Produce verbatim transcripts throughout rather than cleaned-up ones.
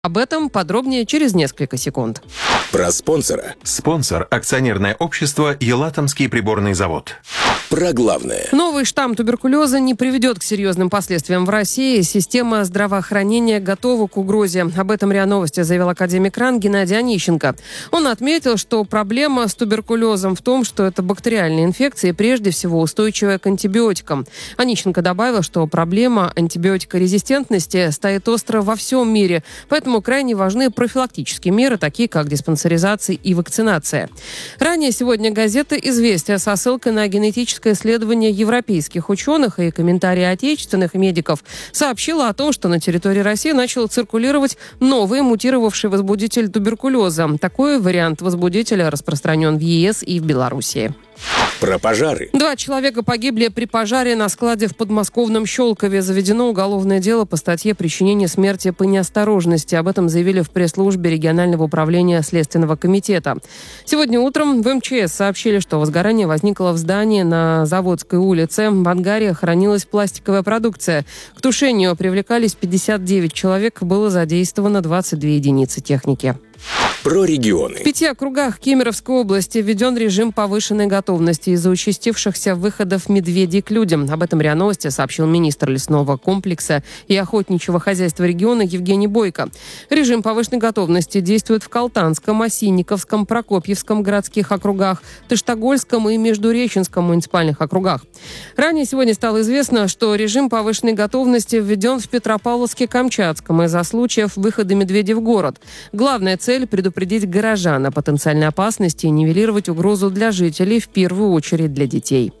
Об этом подробнее через несколько секунд. Про спонсора. Спонсор – акционерное общество «Елатомский приборный завод». Про главное. Новый штамм туберкулеза не приведет к серьезным последствиям в России. Система здравоохранения готова к угрозе. Об этом РИА Новости заявил академик РАН Геннадий Онищенко. Он отметил, что проблема с туберкулезом в том, что это бактериальная инфекция и прежде всего устойчивая к антибиотикам. Онищенко добавил, что проблема антибиотикорезистентности стоит остро во всем мире, поэтому крайне важны профилактические меры, такие как диспансеризация и вакцинация. Ранее сегодня газета «Известия» со ссылкой на генетическое исследование европейских ученых и комментарии отечественных медиков сообщила о том, что на территории России начал циркулировать новый мутировавший возбудитель туберкулеза. Такой вариант возбудителя распространен в ЕС и в Белоруссии. Про пожары. Два человека погибли при пожаре на складе в подмосковном Щелкове. Заведено уголовное дело по статье «Причинение смерти по неосторожности». Об этом заявили в пресс-службе регионального управления Следственного комитета. Сегодня утром в эм че эс сообщили, что возгорание возникло в здании на Заводской улице. В ангаре хранилась пластиковая продукция. К тушению привлекались пятьдесят девять человек. Было задействовано двадцать две единицы техники. Про регионы. В пяти округах Кемеровской области введен режим повышенной готовности из-за участившихся выходов медведей к людям. Об этом РИА Новости сообщил министр лесного комплекса и охотничьего хозяйства региона Евгений Бойко. Режим повышенной готовности действует в Калтанском, Осинниковском, Прокопьевском городских округах, Таштагольском и Междуреченском муниципальных округах. Ранее сегодня стало известно, что режим повышенной готовности введен в Петропавловске-Камчатском из-за случаев выхода медведей в город. Главная цель – предупредить горожан о потенциальной опасности и нивелировать угрозу для жителей, в первую очередь для детей.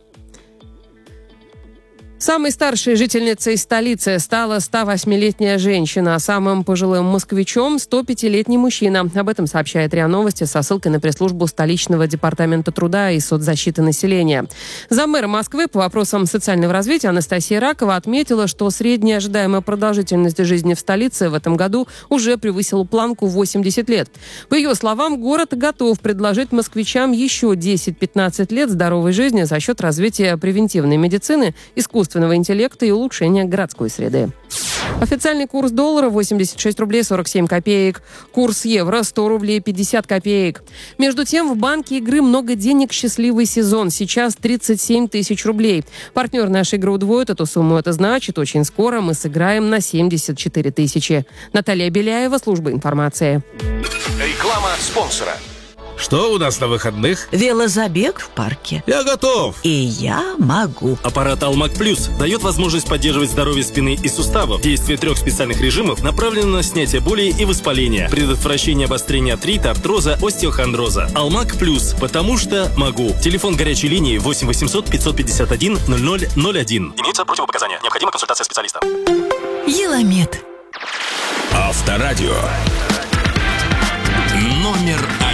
Самой старшей жительницей столицы стала сто восьмилетняя женщина, а самым пожилым москвичом – сто пятилетний мужчина. Об этом сообщает РИА Новости со ссылкой на пресс-службу столичного департамента труда и соцзащиты населения. Заммэра Москвы по вопросам социального развития Анастасия Ракова отметила, что средняя ожидаемая продолжительность жизни в столице в этом году уже превысила планку восемьдесят лет. По ее словам, город готов предложить москвичам еще десять-пятнадцать лет здоровой жизни за счет развития превентивной медицины, искусственного интеллекта и улучшения городской среды. Официальный курс доллара восемьдесят шесть рублей сорок семь копеек. Курс евро сто рублей пятьдесят копеек. Между тем, в банке игры «Много денег. Счастливый сезон». Сейчас тридцать семь тысяч рублей. Партнер нашей игры удвоит эту сумму. Это значит, очень скоро мы сыграем на семьдесят четыре тысячи. Наталья Беляева, служба информации. Реклама спонсора. Что у нас на выходных? Велозабег в парке. Я готов. И я могу. Аппарат Алмак Плюс дает возможность поддерживать здоровье спины и суставов. Действие трех специальных режимов направлено на снятие боли и воспаления, предотвращение обострения артрита, артроза, остеохондроза. Алмак Плюс, потому что могу. Телефон горячей линии восемь восемьсот пятьсот пятьдесят один ноль ноль ноль один. Имеются противопоказания. Необходима консультация специалиста. Еламед. Авторадио. Номер один.